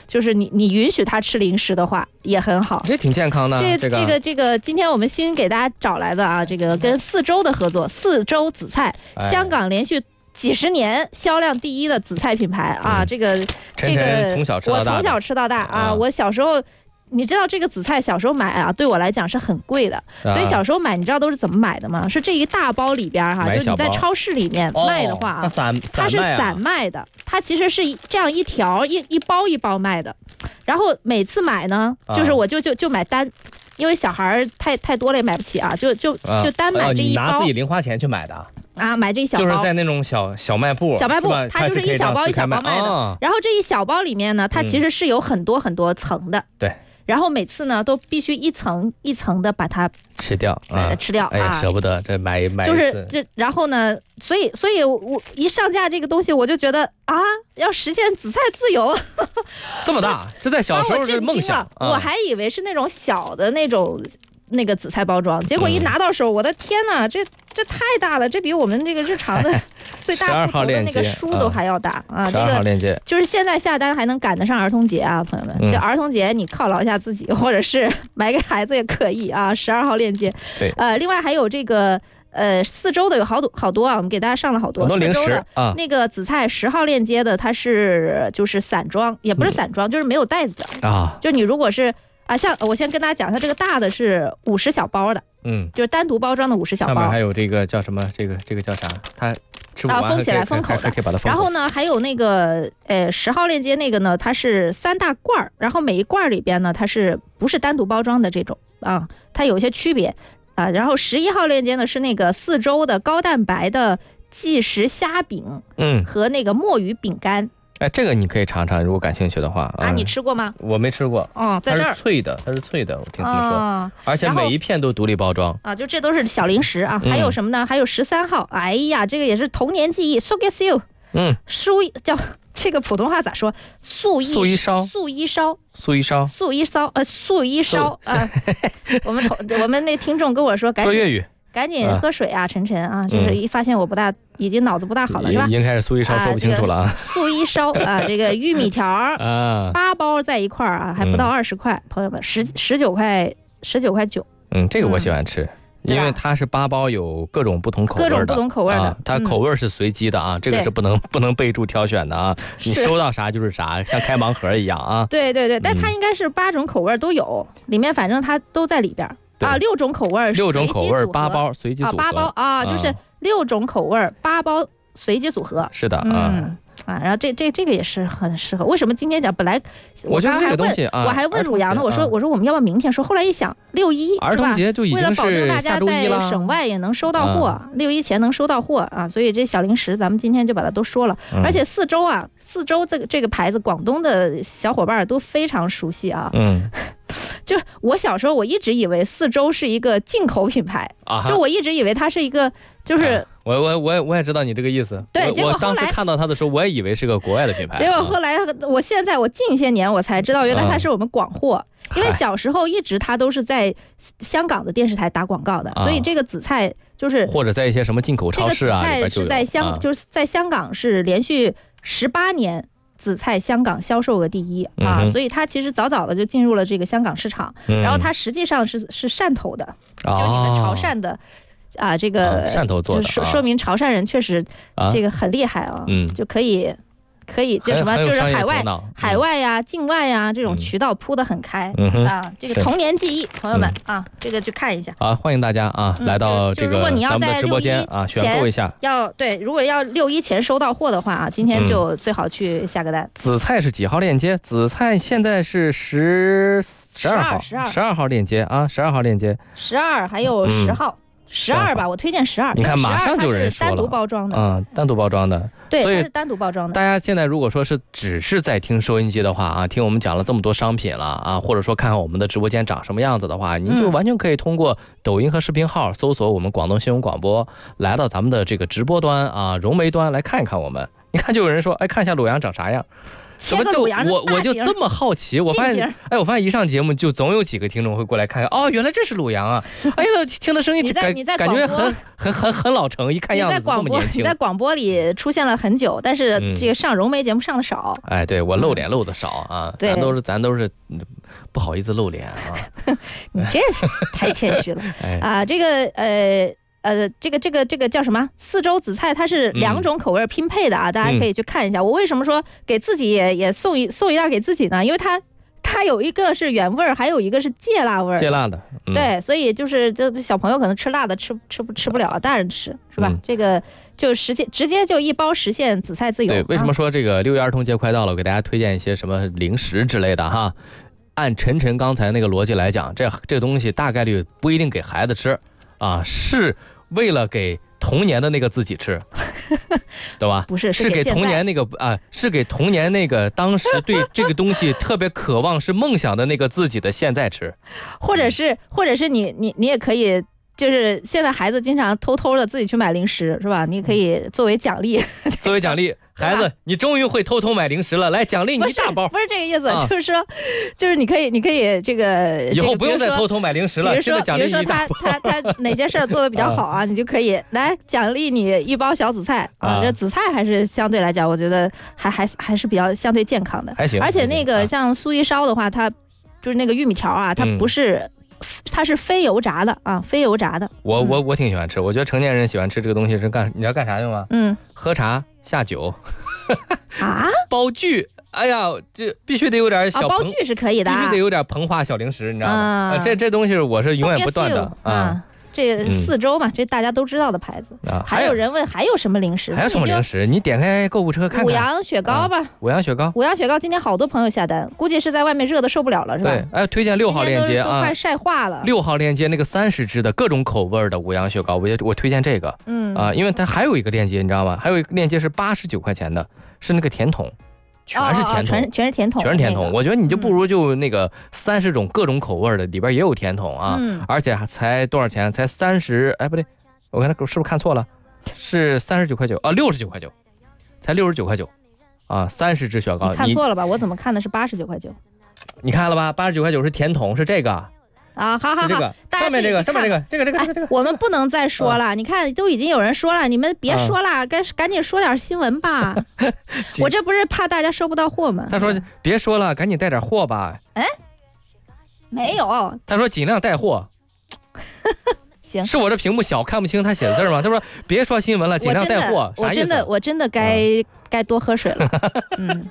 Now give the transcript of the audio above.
就是你允许他吃零食的话，也很好。 这挺健康的。 这个，今天我们新给大家找来的啊，这个跟四周的合作，四周紫菜，香港连续几十年销量第一的紫菜品牌啊，这个从小吃到大， 我从小吃到大啊，我小时候。你知道这个紫菜小时候买啊，对我来讲是很贵的，所以小时候买，你知道都是怎么买的吗？是这一大包里边哈，就是你在超市里面卖的话啊，它是散卖的，它其实是这样一条一包一包卖的，然后每次买呢，就是我就买单。因为小孩太多了也买不起啊，就单买这一包。 你拿自己零花钱去买的啊？买这一小包， 就是在那种小卖部， 它就是一小包一小包卖的。然后这一小包里面呢，它其实是有很多很多层的。 对。然后每次呢，都必须一层一层的把它吃掉， 吃掉。 哎呀，舍不得这买就是这，然后呢，所以我一上架这个东西，我就觉得啊，要实现紫菜自由， 这么大，这在小时候是梦想。 我还以为是那种小的那个紫菜包装，结果一拿到手，我的天哪，这太大了，这比我们这个日常的最大不同的那个书都还要大啊！这个链接就是现在下单还能赶得上儿童节啊，朋友们！就儿童节你犒劳一下自己，或者是买给孩子也可以啊。12号链接， 对， 另外还有这个4周的有好多啊，我们给大家上了好多4周的那个紫菜10号链接的，它是就是散装，也不是散装，就是没有袋子的啊，就是你如果是。像我先跟大家讲一下，这个大的是50小包的，就是单独包装的50小包。 上面还有这个叫什么？这个叫啥？它吃不完封起来封口的， 可以把它封口。 然后呢，还有那个10号链接那个呢，它是3大罐，然后每一罐里边呢，它是不是单独包装的这种啊？它有一些区别啊。然后11号链接呢是那个4周的高蛋白的即食虾饼，和那个墨鱼饼干。 哎，这个你可以尝尝，如果感兴趣的话啊。你吃过吗？ 我没吃过。 在这儿。 它是脆的，我听他们说。而且每一片都独立包装啊，就这都是小零食啊。还有什么呢？还有13号，哎呀，这个也是童年记忆 ，so get you。叫这个普通话咋说？素一烧啊。我们那听众跟我说，赶紧说粤语。 赶紧喝水啊，晨晨啊，就是一发现我已经脑子不大好了，是吧？ 已经开始素一烧说不清楚了啊。 素一烧啊，这个玉米条8包在一块啊，还不到20块，朋友们，19块9。 这个我喜欢吃，因为它是8包，有各种不同口味的，它口味是随机的啊，这个是不能备注挑选的啊，你收到啥就是啥，像开盲盒一样啊。 对，但它应该是8种口味都有，里面反正它都在里边。6种口味 8包随机组合 8包啊，就是6种口味8包随机组合。 是的然后这个也是很适合。为什么今天讲？本来我觉得这个东西我还问鲁阳呢，我说我们要不要明天说？后来一想，6·1 儿童节就已经是为了保证大家在省外也能收到货，6·1前能收到货啊，所以这小零食咱们今天就把它都说了。而且4周这个牌子，广东的小伙伴都非常熟悉啊。就我小时候，我一直以为4周是一个进口品牌，就我一直以为它是一个，就是我也知道你这个意思。 对，结果我当时看到它的时候，我也以为是个国外的品牌。 结果后来，现在近些年我才知道，原来它是我们广货。因为小时候一直它都是在香港的电视台打广告的，所以这个紫菜就是或者在一些什么进口超市啊， 这个紫菜是就是在香港是连续18年。紫菜香港销售额第1啊，所以它其实早早的就进入了这个香港市场，然后它实际上是汕头的，就你们潮汕的这个汕头做的， 说明潮汕人确实这个很厉害啊，就可以就什么就是海外呀、境外呀这种渠道铺得很开这个童年记忆，朋友们这个去看一下。 好，欢迎大家来到这个咱们的直播间选购一下。 如果要6·1前收到货的话今天就最好去下个单。 紫菜是几号链接？紫菜现在是12号链接啊，12号链接 ，12还有10号。12吧，我推荐12。 你看，马上就有人说了， 单独包装的单独包装的， 对，它是单独包装的。 大家现在如果说是只是在听收音机的话听我们讲了这么多商品了或者说看看我们的直播间长什么样子的话，你就完全可以通过抖音和视频号搜索我们广东新闻广播，来到咱们的这个直播端融媒端来看一看我们。你看，就有人说，看一下鲁阳长啥样。 切个卤羊我就这么好奇，我发现一上节目就总有几个听众会过来看看，哦，原来这是卤羊啊！哎呀，听的声音感觉很老成，一看样子这么年轻。 你在广播里出现了很久，但是这个上融媒节目上的少。 哎，对我露脸露的少啊，咱都是不好意思露脸啊。 你这太谦虚了啊！这个叫什么？四周紫菜，它是2种口味拼配的啊，大家可以去看一下。我为什么说给自己也送一袋给自己呢？因为它有一个是原味儿，还有一个是芥辣味儿。 芥辣的， 对，所以就是这小朋友可能吃辣的吃不了，大人吃是吧？这个就直接就一包实现紫菜自由。 对，为什么说这个6月儿童节快到了，我给大家推荐一些什么零食之类的哈？按晨刚才那个逻辑来讲，这个东西大概率不一定给孩子吃啊，是为了给童年的那个自己吃，对吧？ 不是， 是给童年那个是给童年那个当时对这个东西特别渴望是梦想的那个自己的现在吃， 或者是你也可以。就是现在孩子经常偷偷的自己去买零食，是吧？你可以作为奖励， 作为奖励，孩子，你终于会偷偷买零食了，来奖励你一大包。 不是这个意思，就是说，就是你可以这个以后不用再偷偷买零食了。比如说他哪些事儿做的比较好啊，你就可以来奖励你一包小紫菜啊。这紫菜还是相对来讲，我觉得还是比较相对健康的， 还行。 而且那个像酥一烧的话，它就是那个玉米条啊，它不是。它是非油炸的啊，非油炸的。 我挺喜欢吃，我觉得成年人喜欢吃这个东西是你知道干啥用吗？喝茶下酒啊， 包具。哎呀，这必须得有点小包具是可以的， 必须得有点膨化小零食，你知道吗？这东西我是永远不断的啊。 这4周嘛，这大家都知道的牌子啊。还有人问还有什么零食？ 还有什么零食？你点开购物车看看。 五羊雪糕吧。 五羊雪糕，今天好多朋友下单，估计是在外面热的受不了了，是吧？ 对，哎，推荐6号链接啊， 都快晒化了。 6号链接那个30支的各种口味的五羊雪糕，我推荐这个。因为它还有一个链接，你知道吗？还有一个链接是89块钱的，是那个甜筒。全是甜筒， 全是甜筒， 我觉得你就不如就那个30种各种口味的，里边也有甜筒啊，而且才多少钱？才30，哎不对，我看是不是看错了？是39块9啊，69块9，才69块9啊，30支雪糕。 你看错了吧？我怎么看的是89块9？ 你看了吧？89块9是甜筒，是这个。 啊，好， 这个上面这个，这个， 我们不能再说了。你看，都已经有人说了，你们别说了，赶紧说点新闻吧。我这不是怕大家收不到货吗？ 他说别说了，赶紧带点货吧。 哎，没有。 他说尽量带货。 行， 是我这屏幕小看不清他写的字吗？他说别说新闻了，尽量带货。 我真的该多喝水了。